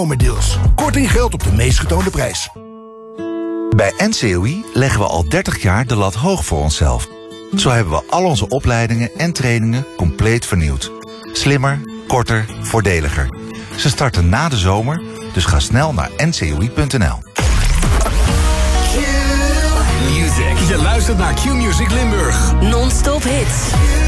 Deals. Korting geldt op de meest getoonde prijs. Bij NCOI leggen we al 30 jaar de lat hoog voor onszelf. Zo hebben we al onze opleidingen en trainingen compleet vernieuwd. Slimmer, korter, voordeliger. Ze starten na de zomer, dus ga snel naar ncoi.nl. Music. Je luistert naar Q-Music Limburg. Non-stop hits.